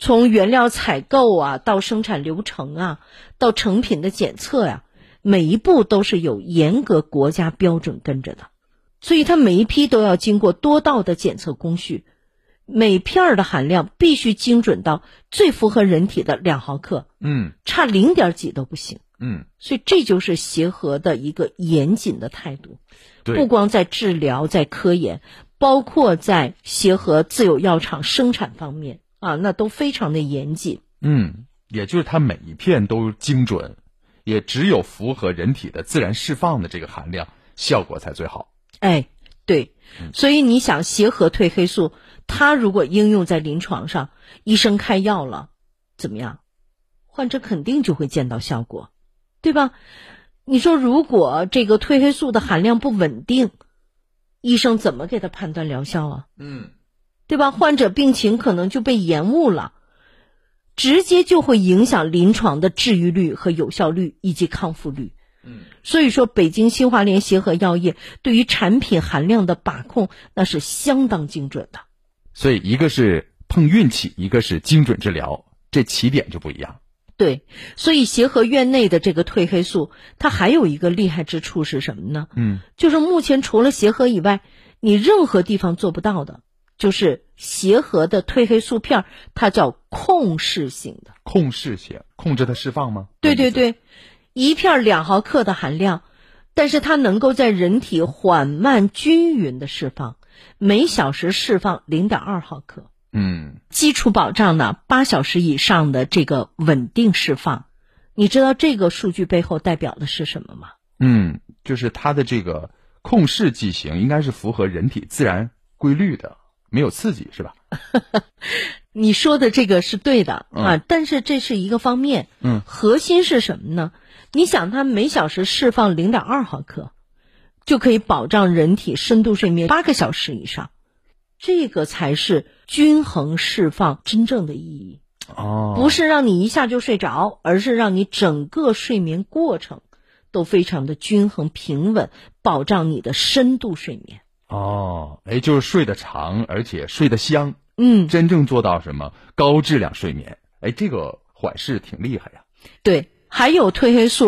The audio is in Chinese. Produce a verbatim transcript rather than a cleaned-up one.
从原料采购啊，到生产流程啊，到成品的检测呀、啊，每一步都是有严格国家标准跟着的，所以它每一批都要经过多道的检测工序，每片的含量必须精准到最符合人体的两毫克， 嗯， 差零点几都不行， 嗯， 所以这就是协和的一个严谨的态度， 对， 不光在治疗，在科研，包括在协和自有药厂生产方面啊，那都非常的严谨。 嗯，也就是它每一片都精准，也只有符合人体的自然释放的这个含量，效果才最好。 哎，对，所以你想协和褪黑素，它如果应用在临床上，医生开药了，怎么样？患者肯定就会见到效果，对吧？你说如果这个褪黑素的含量不稳定，医生怎么给他判断疗效啊？ 嗯， 对吧？患者病情可能就被延误了，直接就会影响临床的治愈率和有效率以及康复率。 嗯， 所以说北京新华联协和药业对于产品含量的把控那是相当精准的。 所以一个是碰运气，一个是精准治疗，这起点就不一样。 对，所以协和院内的这个褪黑素，它还有一个厉害之处是什么呢？ 嗯， 就是目前除了协和以外，你任何地方做不到的，就是协和的褪黑素片，它叫控制性的。 控制性，控制它释放吗？ 对对对，一片两毫克的含量，但是它能够在人体缓慢均匀的释放，每小时释放 零点二毫克。 嗯， 基础保障呢，八小时以上的这个稳定释放，你知道这个数据背后代表的是什么吗？ 嗯，就是它的这个控制剂型应该是符合人体自然规律的，没有刺激，是吧？ 你说的这个是对的、 嗯、 啊，但是这是一个方面， 嗯， 核心是什么呢？你想它每小时释放 零点二毫克，就可以保障人体深度睡眠八个小时以上。这个才是均衡释放真正的意义。 哦， 不是让你一下就睡着，而是让你整个睡眠过程都非常的均衡平稳，保障你的深度睡眠。 哦，哎，就是睡得长，而且睡得香。 嗯， 真正做到什么高质量睡眠。哎，这个缓释挺厉害呀。 对，还有褪黑素